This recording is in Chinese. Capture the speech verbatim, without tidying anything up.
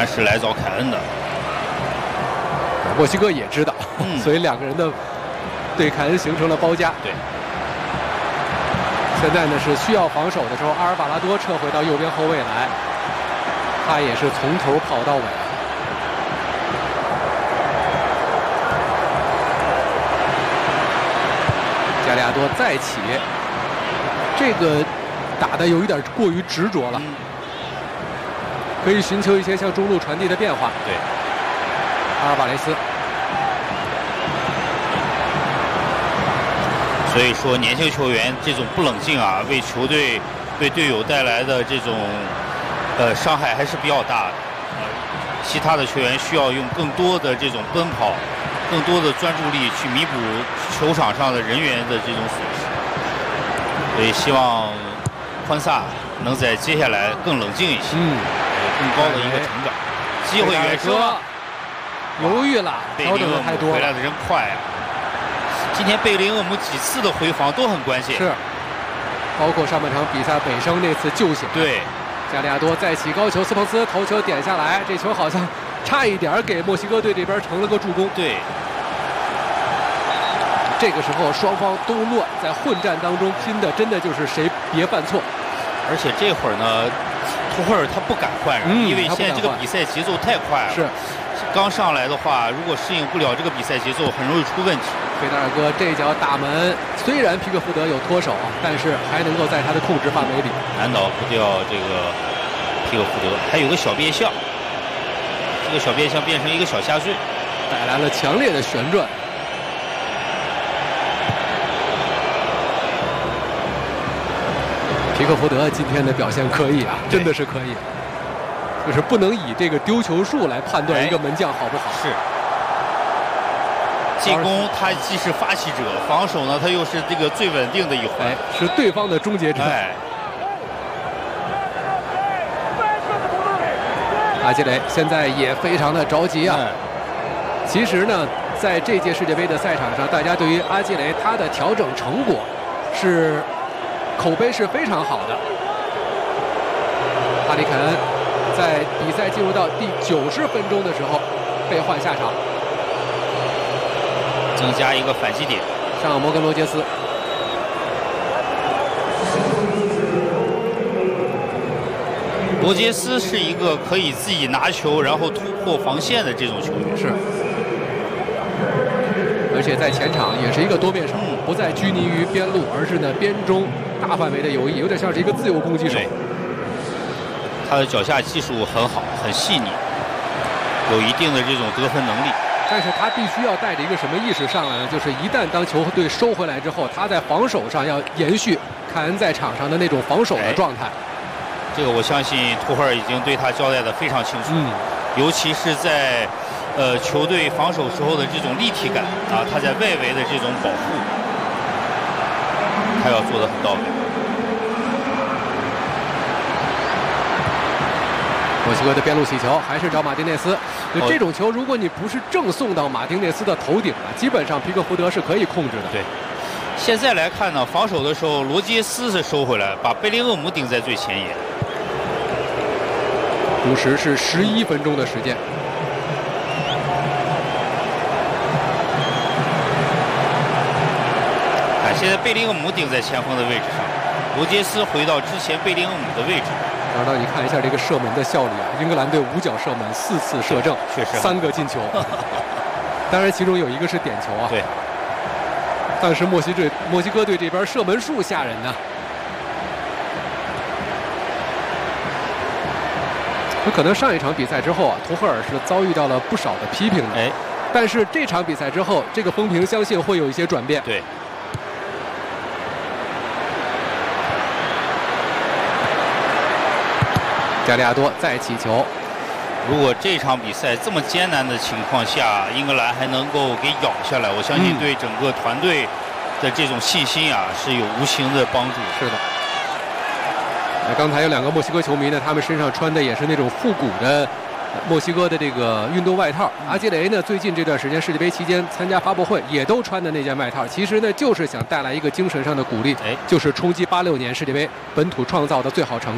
然是来找凯恩的。 墨西哥也知道， 嗯、 所以两个人的对凯恩形成了包夹。 对。 现在呢是需要防守的时候，阿尔瓦拉多撤回到右边后卫来，他也是从头跑到尾。加利亚多再起，这个打的有一点过于执着了， 嗯、 可以寻求一些向中路传递的变化。 对， 阿尔瓦雷斯。 所以说，年轻球员这种不冷静啊，为球队、为队友带来的这种呃伤害还是比较大的。呃，其他的球员需要用更多的这种奔跑、更多的专注力去弥补球场上的人员的这种损失。所以希望宽萨能在接下来更冷静一些， 嗯， 有更高的一个成长。机会远射， 犹豫了，调整的太多了， 回来的人快啊！今天贝林厄姆几次的回防都很关键， 是，包括上半场比赛北生那次救醒。 对， 加利亚多再起高球，斯彭斯头球点下来，这球好像差一点给墨西哥队这边成了个助攻。 对， 这个时候双方都乱，在混战当中拼的真的就是谁别犯错。 而且这会儿呢，图赫尔他不敢换人， 嗯、 因为现在这个比赛节奏太快了。 是， 刚上来的话，如果适应不了这个比赛节奏，很容易出问题。 费德尔哥这脚打门，虽然皮克福德有脱手，但是还能够在他的控制范围里， 难倒不掉这个皮克福德。还有个小变向，这个小变向变成一个小下坠， 带来了强烈的旋转。皮克福德今天的表现可以啊，真的是可以，就是不能以这个丢球数来判断一个门将好不好。 是。进攻他既是发起者，防守呢他又是这个最稳定的一环， 哎、是对方的终结者。 哎， 阿基雷现在也非常的着急啊。 嗯、 其实呢，在这届世界杯的赛场上，大家对于阿基雷他的调整成果是口碑是非常好的。哈里凯恩在比赛进入到第九十分钟的时候被换下场。 增加一个反击点， 上摩根罗杰斯。 罗杰斯是一个可以自己拿球然后突破防线的这种球员， 是，而且在前场也是一个多面手， 嗯、 不再拘泥于边路，而是呢边中大范围的游弋，有点像是一个自由攻击手。 他的脚下技术很好，很细腻，有一定的这种得分能力。 但是他必须要带着一个什么意识上来呢？就是一旦当球队收回来之后，他在防守上要延续凯恩在场上的那种防守的状态。哎、 这个我相信图赫尔已经对他交代的非常清楚。 嗯， 尤其是在呃球队防守时候的这种立体感啊，他在外围的这种保护，他要做得很到位。 墨西哥的边路起球，还是找马丁内斯。就这种球，如果你不是正送到马丁内斯的头顶了，基本上皮克福德是可以控制的。 对，现在来看呢，防守的时候，罗杰斯是收回来，把贝林厄姆顶在最前沿。 补时是十一分钟的时间。 看，现在贝林厄姆顶在前锋的位置上，罗杰斯回到之前贝林厄姆的位置。 然后你看一下这个射门的效率啊，英格兰队五脚射门，四次射正， 确实三个进球。当然，其中有一个是点球啊。 对。 但是墨西队墨西哥队这边射门数吓人呢。有可能上一场比赛之后啊，图赫尔是遭遇到了不少的批评的。 哎。 但是这场比赛之后，这个风评相信会有一些转变。 对。 加利亚多再起球。 如果这场比赛这么艰难的情况下，英格兰还能够给咬下来，我相信对整个团队的这种信心啊是有无形的帮助。 是的。那刚才有两个墨西哥球迷呢，他们身上穿的也是那种复古的墨西哥的这个运动外套。阿基雷呢，最近这段时间世界杯期间参加发布会，也都穿的那件外套。其实呢，就是想带来一个精神上的鼓励，哎，就是冲击八六年世界杯本土创造的最好成绩。